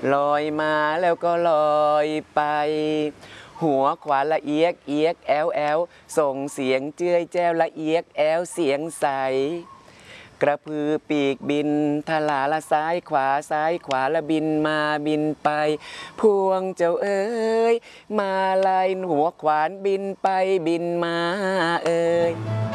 ลอยมาแล้วก็ลอยไปหัวขวาละเอียกเอียกแอลแอลส่งเสียงเจ้ยแจ้วละเอียกแอลเสียงใสกระพือปีกบินทลาละซ้ายขวาซ้ายขวาละบินมาบินไปพวงเจ้าเอ๋ยมาลายหัวขวานบินไปบินมาเอ๋ย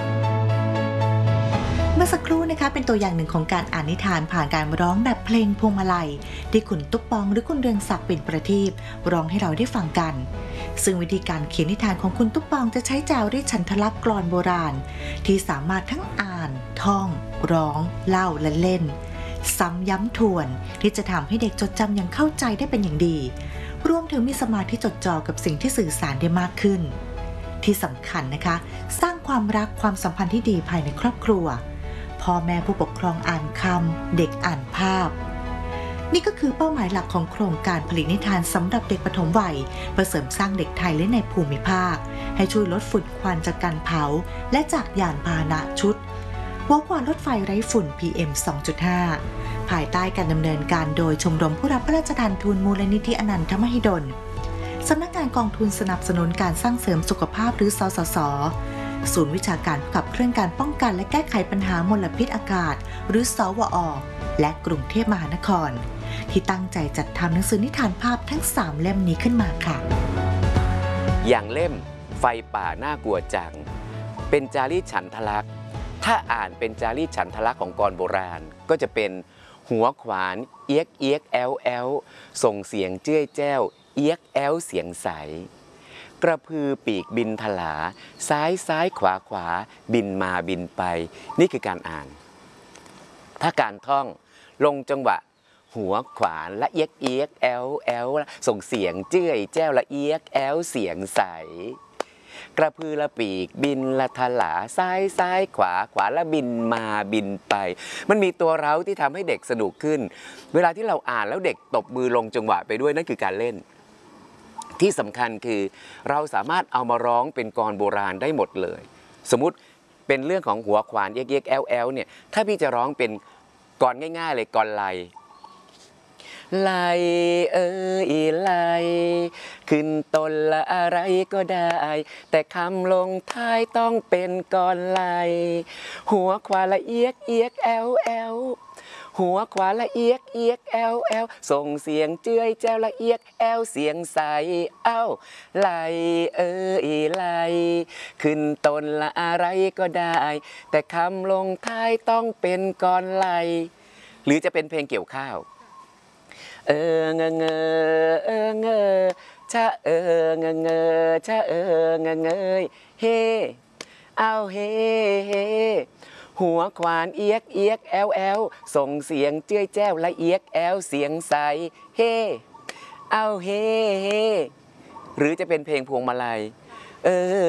เมื่อสักครู่นะคะเป็นตัวอย่างหนึ่งของการอ่านนิทานผ่านการร้องแบบเพลงพวงมาลัยที่คุณตุ๊กปองหรือคุณเรืองศักดิ์ปิ่นประทีปร้องให้เราได้ฟังกันซึ่งวิธีการเขียนนิทานของคุณตุ๊กปองจะใช้จารีตฉันทลักษณ์กลอนโบราณที่สามารถทั้งอ่านท่องร้องเล่าและเล่นซ้ำย้ำทวนที่จะทำให้เด็กจดจำอย่างเข้าใจได้เป็นอย่างดีรวมถึงมีสมาธิจดจ่อกับสิ่งที่สื่อสารได้มากขึ้นที่สำคัญนะคะสร้างความรักความสัมพันธ์ที่ดีภายในครอบครัวพ่อแม่ผู้ปกครองอ่านคำเด็กอ่านภาพนี่ก็คือเป้าหมายหลักของโครงการผลิตนิทานสำหรับเด็กปฐมวัยเพื่อเสริมสร้างเด็กไทยและในภูมิภาคให้ช่วยลดฝุ่นควันจากการเผาและจากยานพาหนะชุดหัวขวานรถไฟไร้ฝุ่น PM 2.5 ภายใต้การดำเนินการโดยชมรมผู้รับพระราชทานทุนมูลนิธิอนันทมหิดลสำนักงานกองทุนสนับสนุนการสร้างเสริมสุขภาพหรือสสส.ศูนย์วิชาการขับเคลื่อนการป้องกันและแก้ไขปัญหามลพิษอากาศหรือสวอ.และกรุงเทพมหานครที่ตั้งใจจัดทำหนังสือนิทานภาพทั้ง3เล่มนี้ขึ้นมาค่ะอย่างเล่มไฟป่าน่ากลัวจังเป็นจารีตฉันทลักษณ์ถ้าอ่านเป็นจารีตฉันทลักษณ์ของกรโบราณก็จะเป็นหัวขวานเอียกเอียกแอลแอลส่งเสียงเจ้ยแจ้วเอียกแอลเสียงใสกระพือปีกบินทลาซ้ายซ้ายขวาขวาบินมาบินไปนี่คือการอ่านถ้าการท่องลงจังหวะหัวขวานละเอียกเอียกแอลแอลส่งเสียงเจ้ยแจ้วละเอียกแอลเสียงใสกระพือละปีกบินละทลาซ้ายซ้ายขวาขวาละบินมาบินไปมันมีตัวเร้าที่ทำให้เด็กสนุกขึ้นเวลาที่เราอ่านแล้วเด็กตบมือลงจังหวะไปด้วยนั่นคือการเล่นที่สำคัญคือเราสามารถเอามาร้องเป็นกลอนโบราณได้หมดเลยสมมุติเป็นเรื่องของหัวขวานเอียกแอลแอลเนี่ยถ้าพี่จะร้องเป็นกลอนง่ายๆเลยกลอนไลไลเอ้ยไลขึ้นต้นละอะไรก็ได้แต่คำลงท้ายต้องเป็นกลไลหัวขวาละเอียกเอียกแอลแอลหัวขวาละเอียกเอียกแอลแอลส่งเสียงเจ้ยแจ้วละเอียกแอลเสียงใสเอ้าไลเอ้ยไลขึ้นต้นละอะไรก็ได้แต่คำลงท้ายต้องเป็นกลไลหรือจะเป็นเพลงเกี่ยวข้าวเงเงเงชะเงเงชะเงเงยเฮเอาเฮเฮหัวขวานเอียกเอียกแอลแอลส่งเสียงเจ้ยแจ้วละเอียกแอลเสียงใสเฮเอาเฮเฮหรือจะเป็นเพลงพวงมาลัย